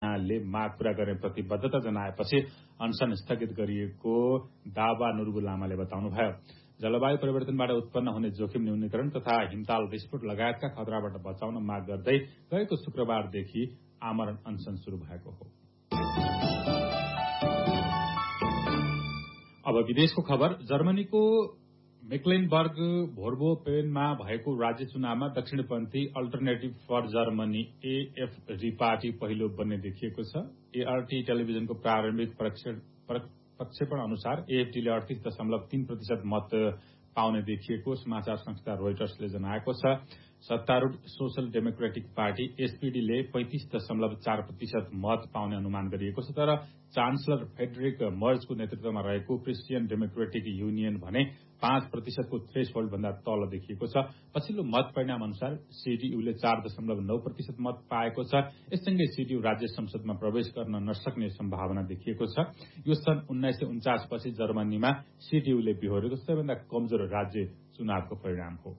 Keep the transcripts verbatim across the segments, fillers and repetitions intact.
ले माग पूरा गर्ने प्रतिबद्धता जनाएपछि अनसन स्थगित गरिएको दावा नुर्बु लामाले बताउनुभयो। जलवायु परिवर्तनबाट उत्पन्न हुने जोखिम न्यूनीकरण तथा हिमताल विस्फोट लगायतका खतराबाट बचाउन माग गर्दै गएको शुक्रबारदेखि आमरण अनसन शुरू भएको हो। अब विदेशको खबर। जर्मनीको मेक्लेनबर्ग भोर्बोपेनमा भएको राज्य चुनावमा दक्षिणपन्थी alternative for Germany AfD party पहिलो बन्ने देखिएको छ। एआरटी टेलिभिजनको प्रारम्भिक प्रक्षेपण अनुसार एएफडीले अडतीस दशमलव तीन प्रतिशत मत पाउने देखिएको समाचार संस्था रोइटर्सले जनाएको छ। सत्तारूढ़ सोशल डेमोक्रेटिक पार्टी एसपीडीले पैंतीस दशमलव चार प्रतिशत मत पाउने अनुमान गरिएको छ, तर चान्सलर फेडरिक मर्जको नेतृत्वमा रहेको क्रिस्चियन डेमोक्रेटिक युनियन भने पाँच प्रतिशतको थ्रेसहोल्ड भन्दा तल देखिएको छ। पछिल्लो मत परिणाम अनुसार सीडीयूले चार दशमलव नौ प्रतिशत मत पाएको छ। यससँगै सीडीयू राज्य संसदमा प्रवेश गर्न नसक्ने सम्भावना देखिएको छ। यो सन् उन्नाइस सय उन्चास पछि जर्मनीमा सीडीयूले बिहोरेको सबैभन्दा कमजोर राज्य चुनावको परिणाम हो।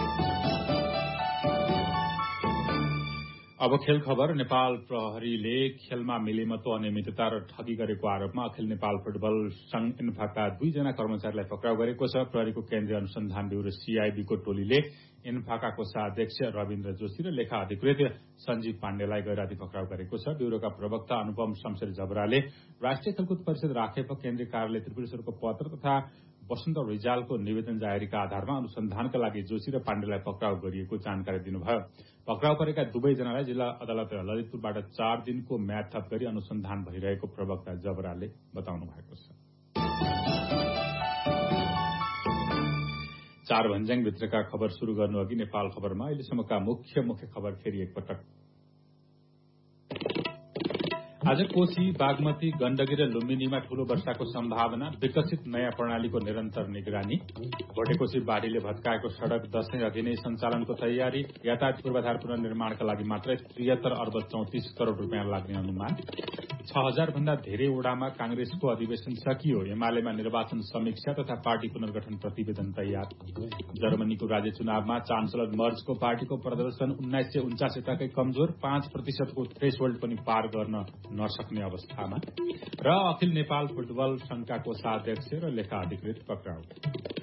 अब खेल खबर। नेपाल प्रहरीले खेलमा मिलेमतो अनियमितता र ठगी गरेको आरोपमा अखिल नेपाल फुटबल संघ इन्फाका दुईजना कर्मचारीलाई पक्राउ गरेको छ। प्रहरीको केन्द्रीय अनुसन्धान ब्यूरो सीआईबीको टोलीले इन्फाका कोषाध्यक्ष रविन्द्र जोशी र लेखा अधिकृत सञ्जीव पाण्डेलाई गैराती पक्राउ गरेको छ। ब्यूरोका प्रवक्ता अनुपम शमशेर जबराले राष्ट्रिय खेलकुद परिषद राखेप केन्द्रीय कार्यालय त्रिपुरेश्वरको पत्र तथा वसन्त रिजालको निवेदन जाहेरीका आधारमा अनुसन्धानका लागि जोशी र पाण्डेलाई पक्राउ गरिएको जानकारी दिनुभयो। पक्राउ परेका दुवैजनालाई जिल्ला अदालत ललितपुरबाट चार दिनको म्याद थप गरी अनुसन्धान भइरहेको प्रवक्ता जबराले बताउनु भएको छ। चार भन्ज्याङ भित्रका खबर शुरू गर्नु अघि नेपाल खबरमा अहिलेसम्मका मुख्य मुख्य खबर फेरि एकपटक। आज कोशी, बागमती, गण्डकी र लुम्बिनीमा ठूलो वर्षाको सम्भावना, विकसित नयाँ प्रणालीको निरन्तर निगरानी, भोटेकोशी बाढ़ीले भत्काएको सड़क दशैं अघि नै सञ्चालनको तयारी, यातायात पूर्वाधार पुनर्निर्माणका लागि मात्रै त्रिहत्तर अर्ब चौतिस करोड़ रूपियाँ लाग्ने अनुमान, छ हजार भन्दा धेरै वडामा कांग्रेसको अधिवेशन सकियो, एमालेमा निर्वाचन समीक्षा तथा पार्टी पुनर्गठन प्रतिवेदन तयार, जर्मनीको राज्य चुनावमा चान्सलर मर्जको पार्टीको प्रदर्शन उन्नाइस सय उन्चास यताकै कमजोर, पाँच प्रतिशतको थ्रेसहोल्ड पनि पार गर्न नसक्ने अवस्थामा, र अखिल नेपाल फुटबल संघका कोषाध्यक्ष र लेखा अधिकृत पक्राउ।